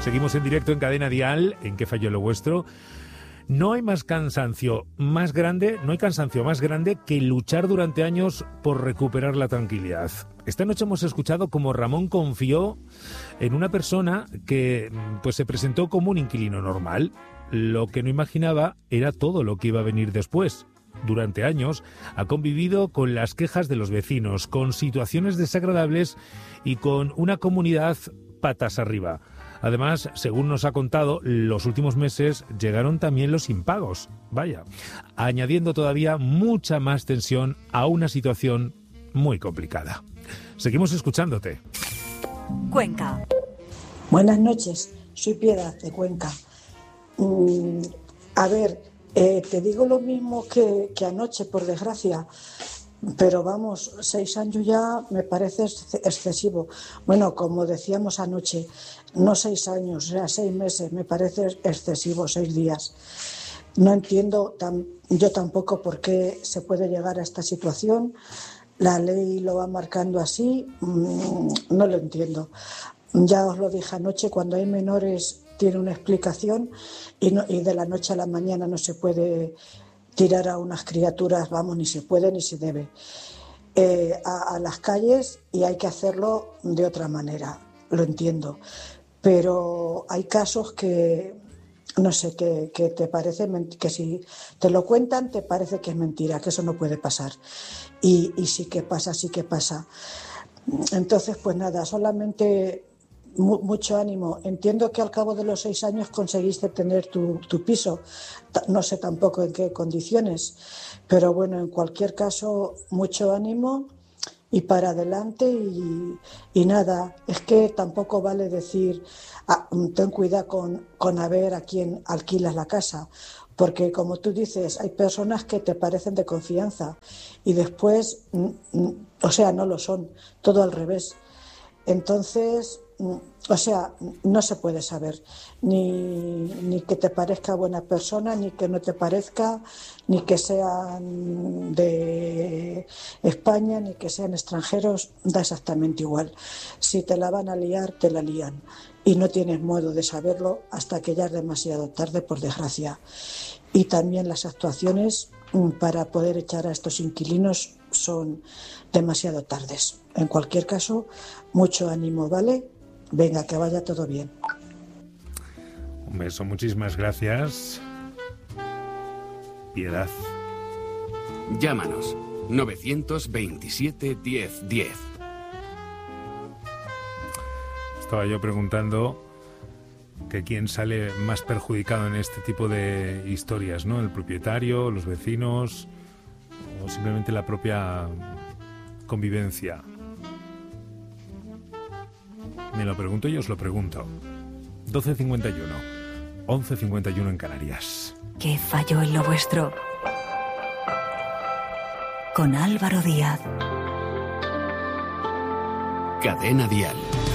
Seguimos en directo en Cadena Dial, en ¿Qué falló lo vuestro? No hay cansancio más grande que luchar durante años por recuperar la tranquilidad. Esta noche hemos escuchado cómo Ramón confió en una persona que pues se presentó como un inquilino normal. Lo que no imaginaba era todo lo que iba a venir después. Durante años ha convivido con las quejas de los vecinos, con situaciones desagradables y con una comunidad patas arriba. Además, según nos ha contado, los últimos meses llegaron también los impagos. Vaya, añadiendo todavía mucha más tensión a una situación muy complicada. Seguimos escuchándote. Cuenca. Buenas noches, soy Piedad de Cuenca. Te digo lo mismo que anoche, por desgracia. Pero vamos, 6 años ya me parece excesivo. Bueno, como decíamos anoche, no 6 años, o sea, 6 meses, me parece excesivo, 6 días. No entiendo yo tampoco por qué se puede llegar a esta situación. La ley lo va marcando así, no lo entiendo. Ya os lo dije anoche, cuando hay menores tiene una explicación y de la noche a la mañana no se puede tirar a unas criaturas, vamos, ni se puede ni se debe, a las calles, y hay que hacerlo de otra manera, lo entiendo. Pero hay casos que, no sé, que te parece que si te lo cuentan te parece que es mentira, que eso no puede pasar. Y sí que pasa, sí que pasa. Entonces, pues nada, solamente mucho ánimo. Entiendo que al cabo de los 6 años conseguiste tener tu piso. No sé tampoco en qué condiciones, pero bueno, en cualquier caso, mucho ánimo y para adelante. Y nada, es que tampoco vale decir ten cuidado con a ver a quién alquilas la casa, porque como tú dices, hay personas que te parecen de confianza y después, o sea, no lo son, todo al revés. Entonces, o sea, no se puede saber ni que te parezca buena persona, ni que no te parezca, ni que sean de España, ni que sean extranjeros, da exactamente igual. Si te la van a liar, te la lían. Y no tienes modo de saberlo hasta que ya es demasiado tarde, por desgracia. Y también las actuaciones para poder echar a estos inquilinos son demasiado tardes. En cualquier caso, mucho ánimo, ¿vale? Venga, que vaya todo bien. Un beso, muchísimas gracias. Piedad. Llámanos 927 10 10. Estaba yo preguntando que quién sale más perjudicado en este tipo de historias, ¿no? El propietario, los vecinos o simplemente la propia convivencia. Me lo pregunto y os lo pregunto. 12:51, 11:51 en Canarias. ¿Qué falló en lo vuestro? Con Álvaro Díaz. Cadena Dial.